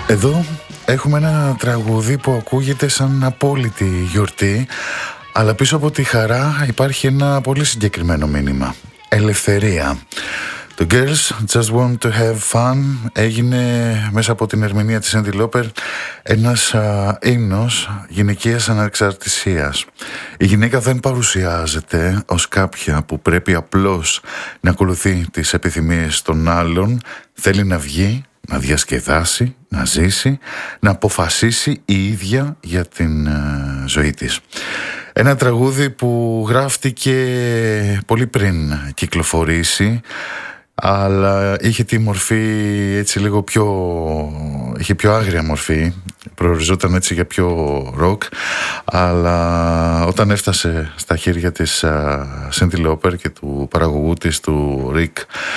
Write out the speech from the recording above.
Εδώ έχουμε ένα τραγούδι που ακούγεται σαν απόλυτη γιορτή, αλλά πίσω από τη χαρά υπάρχει ένα πολύ συγκεκριμένο μήνυμα. Ελευθερία. Το Girls Just Want to Have Fun έγινε μέσα από την ερμηνεία της Cyndi Lauper ένας ύμνος γυναικείας ανεξαρτησίας. Η γυναίκα δεν παρουσιάζεται ως κάποια που πρέπει απλώς να ακολουθεί τις επιθυμίες των άλλων. Θέλει να βγει, να διασκεδάσει, να ζήσει, να αποφασίσει η ίδια για την ζωή της. Ένα τραγούδι που γράφτηκε πολύ πριν κυκλοφορήσει, αλλά είχε τη μορφή έτσι λίγο είχε πιο άγρια μορφή, προοριζόταν έτσι για πιο ροκ, αλλά όταν έφτασε στα χέρια της Cyndi Lauper και του παραγωγού της, του Rick